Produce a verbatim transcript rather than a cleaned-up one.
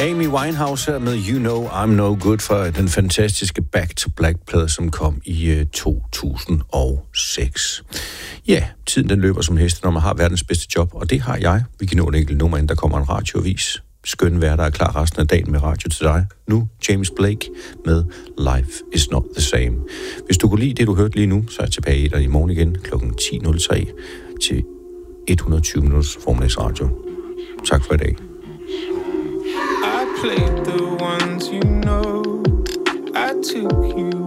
Amy Winehouse her med You Know I'm No Good for den fantastiske Back to Black-plade, som kom i uh, to tusind og seks. Ja, tiden den løber som heste, når man har verdens bedste job, og det har jeg. Vi kan nå et enkelt nummer, inden der kommer en radioavis. Skøn vejr, der er klar resten af dagen med radio til dig. Nu James Blake med Life is Not the Same. Hvis du kunne lide det, du hørte lige nu, så er jeg tilbage i dig i morgen igen klokken ti nul tre til et hundrede og tyve minutters formiddagsradio. Tak for i dag. I played the ones you know. I took you